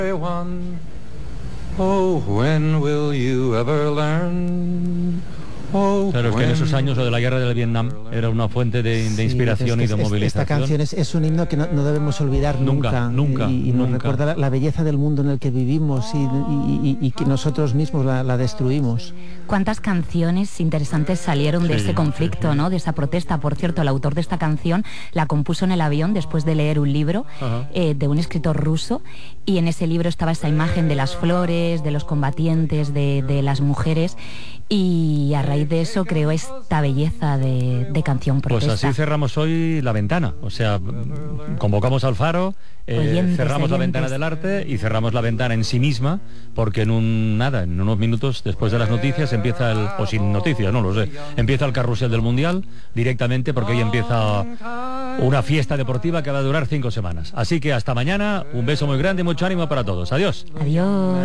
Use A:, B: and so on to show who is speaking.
A: Oh, when will you ever learn?
B: Claro, es que en esos años lo de la guerra del Vietnam era una fuente de inspiración y de movilización.
C: Esta canción es un himno que no debemos olvidar nunca. Y nos recuerda la belleza del mundo en el que vivimos y que nosotros mismos la destruimos.
D: ¿Cuántas canciones interesantes salieron de ese conflicto, ¿no? De esa protesta? Por cierto, el autor de esta canción la compuso en el avión después de leer un libro de un escritor ruso, y en ese libro estaba esa imagen de las flores, de los combatientes, de las mujeres, y a raíz de eso creó esta belleza de canción protesta.
B: Pues así cerramos hoy la ventana, o sea, convocamos al Faro, cerramos la ventana del arte y cerramos la ventana en sí misma, porque en unos minutos después de las noticias empieza o sin noticias, no lo sé, empieza el carrusel del Mundial directamente, porque hoy empieza una fiesta deportiva que va a durar 5 semanas. Así que hasta mañana, un beso muy grande y mucho ánimo para todos. Adiós.
D: Adiós.